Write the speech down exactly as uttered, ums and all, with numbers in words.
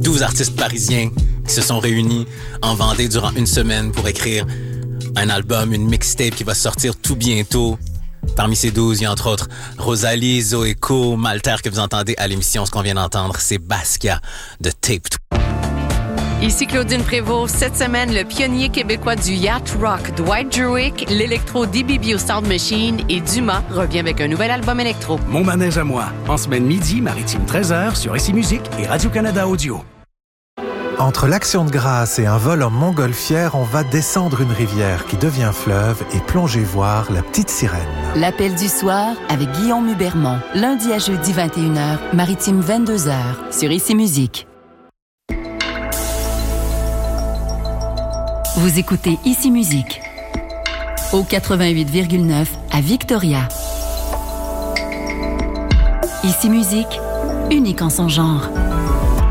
douze artistes parisiens qui se sont réunis en Vendée durant une semaine pour écrire un album, une mixtape qui va sortir tout bientôt. Parmi ces douze, il y a entre autres Rosalie, Zoéco, Malter que vous entendez à l'émission. Ce qu'on vient d'entendre, c'est Basquiat de Tape deux. Ici Claudine Prévost. Cette semaine, le pionnier québécois du yacht rock, Dwight Druick, l'électro D B B au Sound Machine et Dumas revient avec un nouvel album électro. Mon manège à moi, en semaine midi, Maritime treize heures sur Ici Musique et Radio-Canada Audio. Entre l'Action de grâce et un vol en montgolfière, on va descendre une rivière qui devient fleuve et plonger voir la petite sirène. L'appel du soir avec Guillaume Hubermont. Lundi à jeudi vingt et une heures, Maritime vingt-deux heures sur Ici Musique. Vous écoutez Ici Musique au quatre-vingt-huit virgule neuf à Victoria. Ici Musique, unique en son genre.